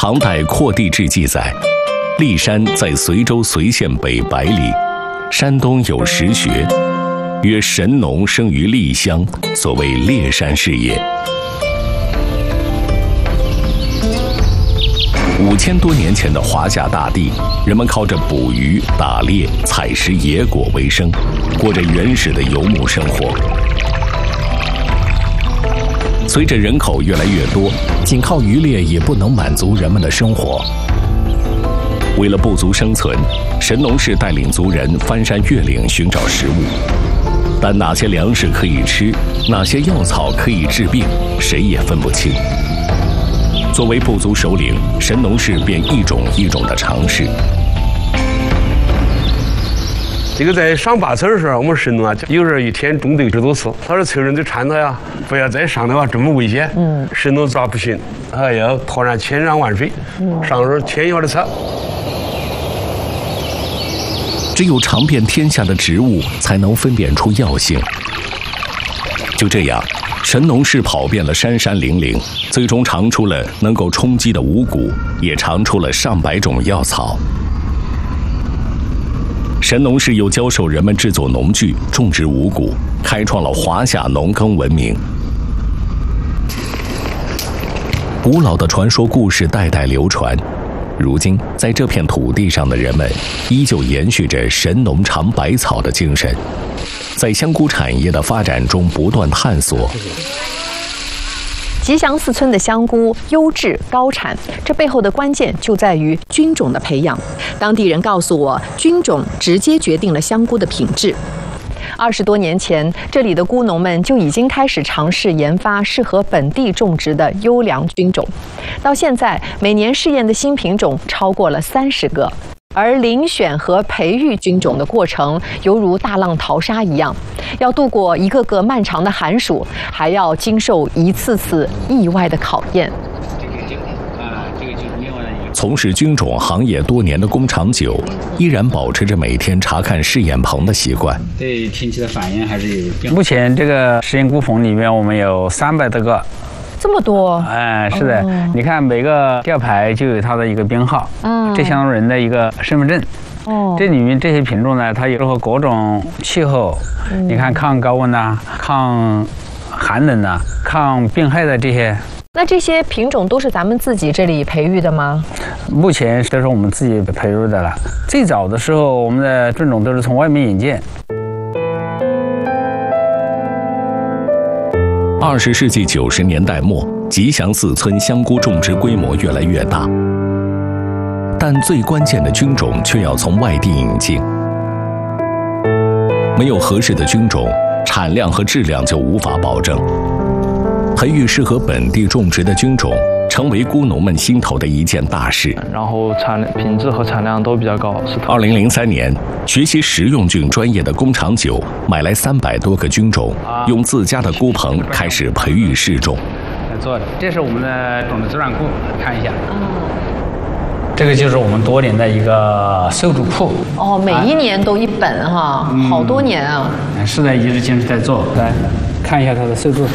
唐代扩地志记载，骊山在随州随县北100里，山东有石穴，曰神农生于骊乡，所谓骊山是也。5000多年前的华夏大地，人们靠着捕鱼、打猎、采食野果为生，过着原始的游牧生活。随着人口越来越多，仅靠渔猎也不能满足人们的生活。为了部族生存，神农氏带领族人翻山越岭寻找食物，但哪些粮食可以吃，哪些药草可以治病，谁也分不清。作为部族首领，神农氏便一种一种的尝试。 这个在上8层的时候，我们神农啊，有人一天种10多次。他说：“村人就劝他呀，不要再上的话这么危险。”神农抓不行，要托然千山万水，上手1000元的菜。 只有尝遍天下的植物，才能分辨出药性。就这样，神农氏跑遍了山山岭岭，最终尝出了能够充饥的五谷，也尝出了上百种药草。神农氏又教授人们制作农具、种植五谷，开创了华夏农耕文明。古老的传说故事代代流传，如今在这片土地上的人们，依旧延续着神农尝百草的精神，在香菇产业的发展中不断探索。 吉祥寺村的香菇优质高产，这背后的关键就在于菌种的培养。当地人告诉我，菌种直接决定了香菇的品质。20多年前，这里的菇农们就已经开始尝试研发适合本地种植的优良菌种。到现在，每年试验的新品种超过了30个。而遴选和培育菌种的过程，犹如大浪淘沙一样，要度过一个个漫长的寒暑，还要经受一次次意外的考验。 从事菌种行业多年的工长久，依然保持着每天查看试验棚的习惯。 对天气的反应还是有变化。目前这个实验菇棚里面，我们有300多个。 这么多？ 是的，你看每个吊牌就有它的一个编号，这相当于人的一个身份证。这里面这些品种呢，它有适合各种气候，你看抗高温呐、抗寒冷呐、抗病害的这些。 那这些品种都是咱们自己这里培育的吗？ 目前都是我们自己培育的了。最早的时候，我们的菌种都是从外面引进。 20世纪90年代末，吉祥寺村香菇种植规模越来越大，但最关键的菌种却要从外地引进。没有合适的菌种，产量和质量就无法保证。培育适合本地种植的菌种，成为菇农们心头的一件大事。 然后品质和产量都比较高。 2003年，学习食用菌专业的工长久买来300多个菌种，用自家的菇棚开始培育试种。 做的，这是我们的种子资源库，看一下。这个就是我们多年的一个受助库。 每一年都一本哈，好多年啊。 是的，一直坚持在做。来看一下它的受助。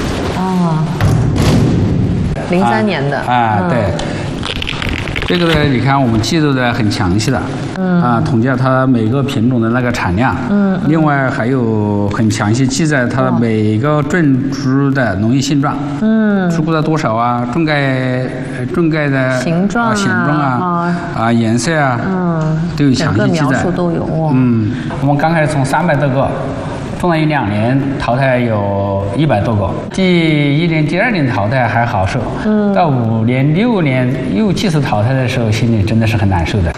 03年的。 对。这个呢，你看我们记录的很详细的，统计了它每个品种的那个产量，另外还有很详细记载它每个种植的农业性状，出菇的多少啊，种盖的形状啊，颜色啊，都有详细记载， 整个描述都有。 我们刚开始从300多个。种了1-2年，淘汰有100多个。第1年、第2年淘汰还好受，到5年、6年又继续淘汰的时候，心里真的是很难受的。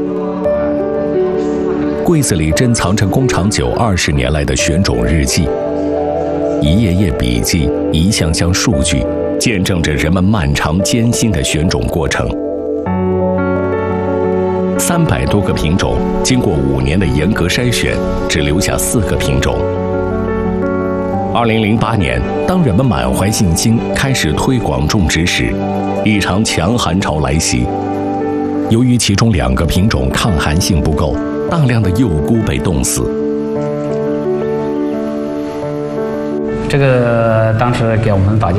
柜子里珍藏着工长久20年来的选种日记，一页页笔记，一项项数据，见证着人们漫长艰辛的选种过程。300多个品种，经过5年的严格筛选，只留下4个品种。2008年，当人们满怀信心开始推广种植时，一场强寒潮来袭。由于其中2个品种抗寒性不够，大量的幼菇被冻死。 这个当时给我们打击